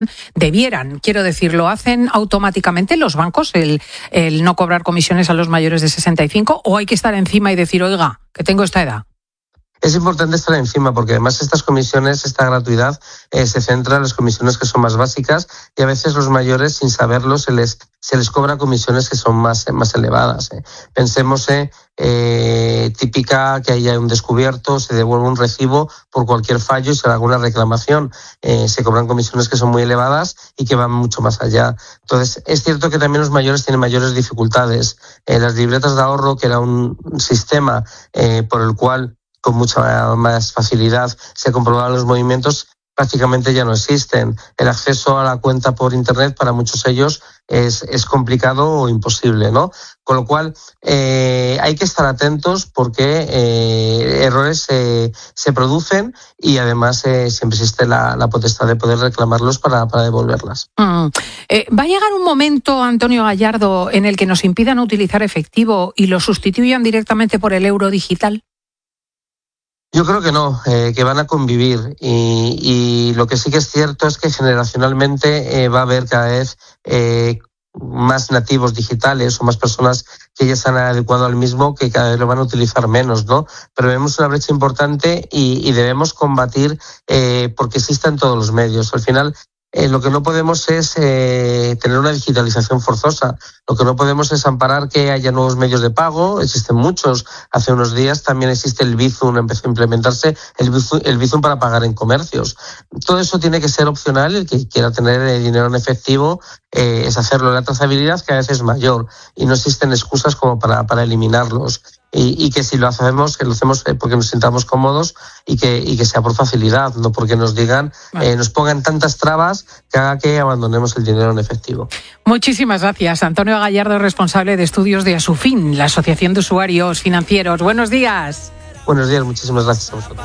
debieran, quiero decir, ¿lo hacen automáticamente los bancos el no cobrar comisiones a los mayores de 65 o hay que estar encima y decir, oiga, que tengo esta edad? Es importante estar encima porque además estas comisiones, esta gratuidad, se centra en las comisiones que son más básicas y a veces los mayores, sin saberlo, se les cobra comisiones que son más elevadas. Pensemos típica que haya un descubierto, se devuelve un recibo por cualquier fallo y se haga una reclamación. Se cobran comisiones que son muy elevadas y que van mucho más allá. Entonces, es cierto que también los mayores tienen mayores dificultades. Las libretas de ahorro, que era un sistema por el cual con mucha más facilidad se comprobaban los movimientos, prácticamente ya no existen. El acceso a la cuenta por Internet para muchos de ellos es complicado o imposible, ¿no? Con lo cual hay que estar atentos porque errores se producen y además siempre existe la potestad de poder reclamarlos para devolverlas. ¿Va a llegar un momento, Antonio Gallardo, en el que nos impidan utilizar efectivo y lo sustituyan directamente por el euro digital? Yo creo que no, que van a convivir y lo que sí que es cierto es que generacionalmente va a haber cada vez más nativos digitales o más personas que ya se han adecuado al mismo, que cada vez lo van a utilizar menos, ¿no? Pero vemos una brecha importante y debemos combatir porque exista en todos los medios. Al final, lo que no podemos es tener una digitalización forzosa. Lo que no podemos es amparar que haya nuevos medios de pago. Existen muchos. Hace unos días también existe el Bizum, empezó a implementarse el Bizum para pagar en comercios. Todo eso tiene que ser opcional. El que quiera tener dinero en efectivo es hacerlo. La trazabilidad cada vez es mayor y no existen excusas como para eliminarlos. Y que si lo hacemos, que lo hacemos porque nos sintamos cómodos y que sea por facilidad, no porque nos digan, nos pongan tantas trabas que haga que abandonemos el dinero en efectivo. Muchísimas gracias. Antonio Gallardo, responsable de estudios de Asufin, la Asociación de Usuarios Financieros. Buenos días. Buenos días, muchísimas gracias a vosotros.